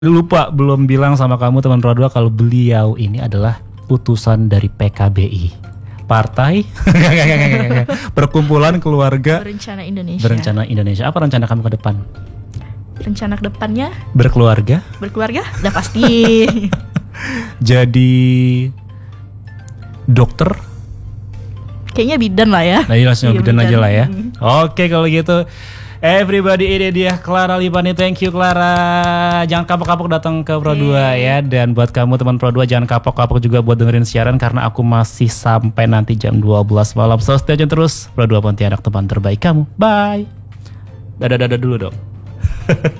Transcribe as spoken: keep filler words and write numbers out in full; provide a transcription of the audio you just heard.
Lupa belum bilang sama kamu teman Pro dua kalau beliau ini adalah utusan dari P K B I. Partai Perkumpulan Keluarga Berencana Indonesia. Berencana Indonesia. Apa rencana kamu ke depan? Rencana ke depannya Berkeluarga? berkeluarga? Udah pasti. Jadi dokter? Kayaknya bidan lah ya. Nah, iya langsung Iya, bidan bidan. aja lah ya. Hmm. Oke kalau gitu. Everybody, ini dia Clara Libani. Thank you Clara. Jangan kapok-kapok datang ke Pro dua ya. Dan buat kamu teman Pro dua jangan kapok-kapok juga buat dengerin siaran karena aku masih sampai nanti jam dua belas malam. So stay tune terus Pro dua Pontianak, teman terbaik kamu. Bye. Dadah-dadah dulu dong.